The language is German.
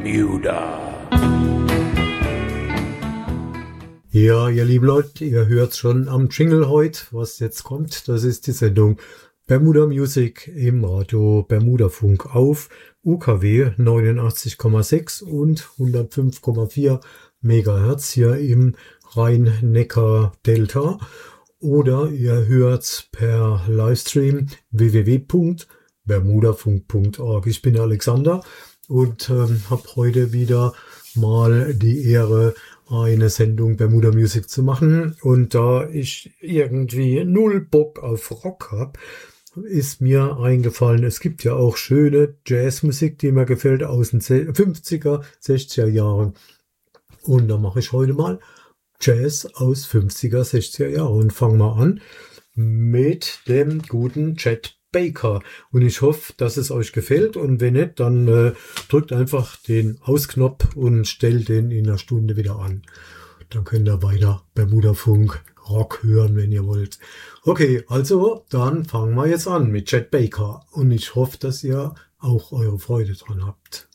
Bermuda. Ja, ihr lieben Leute, ihr hört schon am Jingle heute, was jetzt kommt. Das ist die Sendung Bermuda Music im Radio Bermuda Funk auf UKW 89,6 und 105,4 Megahertz hier im Rhein-Neckar-Delta. Oder ihr hört's per Livestream www.bermudafunk.org. Ich bin Alexander und habe heute wieder mal die Ehre, eine Sendung Bermuda Music zu machen. Und da ich irgendwie null Bock auf Rock habe, ist mir eingefallen, es gibt ja auch schöne Jazzmusik, die mir gefällt aus den 50er, 60er Jahren. Und da mache ich heute mal Jazz aus 50er, 60er Jahren und fange mal an mit dem guten Chet Baker. Und ich hoffe, dass es euch gefällt. Und wenn nicht, dann drückt einfach den Ausknopf und stellt den in einer Stunde wieder an. Dann könnt ihr weiter Bermuda Funk Rock hören, wenn ihr wollt. Okay, also dann fangen wir jetzt an mit Chet Baker. Und ich hoffe, dass ihr auch eure Freude dran habt.